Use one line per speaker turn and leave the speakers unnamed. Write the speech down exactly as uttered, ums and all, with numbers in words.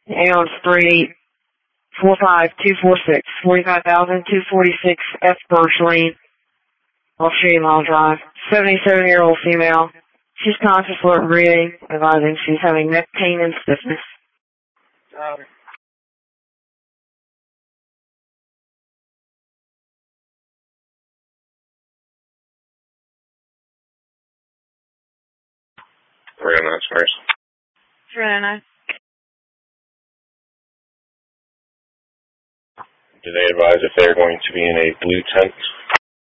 Ambulance three eight four five two four six, forty-five thousand two forty-six F. Birch Lane, off Shady Mile Drive. seventy-seven-year-old female. She's conscious, alert, breathing, advising she's having neck pain and stiffness.
Um,
We're going to ask first.
Very nice.
Do they advise if they're going to be in a blue tent